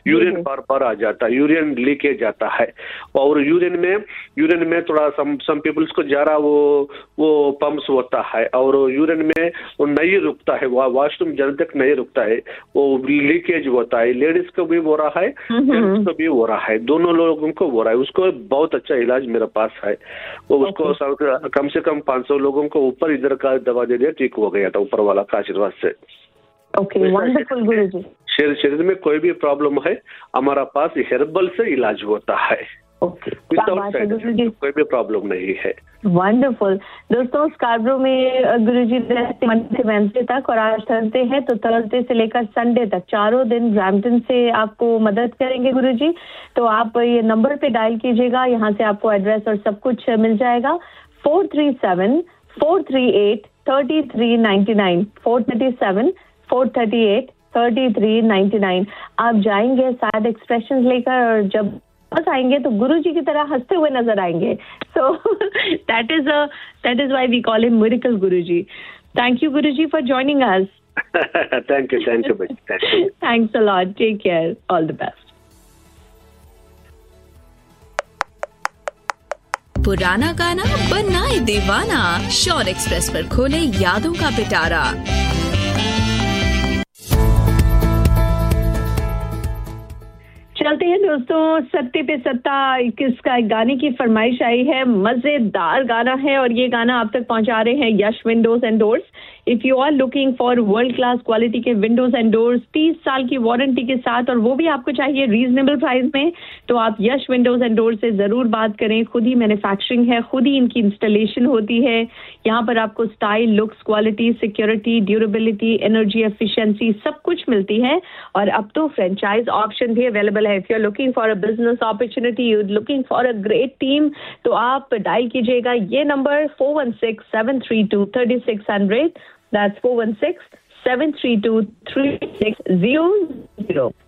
Urine बार बार आ जाता है, urine leakage आता है, और यूरिन में थोड़ा सम पीपल्स को ज्यादा वो पम्प्स होता है, और यूरिन में वो नहीं रुकता है, वॉशरूम जल्द तक नहीं रुकता है, वो लीकेज होता है। लेडीज को भी हो रहा है, जेंट्स को भी हो रहा है, दोनों लोगों को हो रहा है। उसको बहुत अच्छा इलाज मेरे पास है। वो उसको कम से कम 500 लोगों को ऊपर इधर का दवा दे दिया, ठीक हो गया था ऊपर वाला का आशीर्वाद से। ओके, वंडरफुल गुरुजी। शरीर में कोई भी प्रॉब्लम है, हमारा पास हेर्बल से इलाज होता है। ओके, कोई भी प्रॉब्लम नहीं है। वंडरफुल। दोस्तों, स्कार्बरो में गुरुजी मंडे से वेडनेसडे तक, और आज थर्सडे है, तो थर्सडे से लेकर संडे तक 4 दिन ब्रैम्पटन से आपको मदद करेंगे गुरुजी। तो आप ये नंबर पे डायल कीजिएगा, यहाँ से आपको एड्रेस और सब कुछ मिल जाएगा। 437-438-3399, 437-438-3399। आप जाएंगे सैड एक्सप्रेशन लेकर, और जब बस आएंगे तो गुरुजी की तरह हंसते हुए नजर आएंगे। So that is why we call him miracle Guruji. Thank you Guruji for joining us. Thank you thanks a lot, take care, all the best. पुराना गाना बनाए दीवाना, श्योर एक्सप्रेस पर खोले यादों का पिटारा। चलते हैं दोस्तों, सत्ते पे सत्ता किसका गाने की फरमाइश आई है। मजेदार गाना है, और ये गाना आप तक पहुंचा रहे हैं यश Windows and doors. If you are looking for world class quality के विंडोज एंड डोर्स 30 साल की वारंटी के साथ, और वो भी आपको चाहिए रीजनेबल प्राइस में, तो आप यश विंडोज एंड डोर्स से जरूर बात करें। खुद ही मैन्युफैक्चरिंग है, खुद ही इनकी इंस्टॉलेशन होती है। यहाँ पर आपको style, looks, quality, security, durability, energy efficiency सब कुछ मिलती है। और अब तो फ्रेंचाइज ऑप्शन भी अवेलेबल है। If you are looking for a business opportunity, you looking for a great team, तो आप डायल कीजिएगा ये नंबर 416-732-3600। That's 416-732-3600.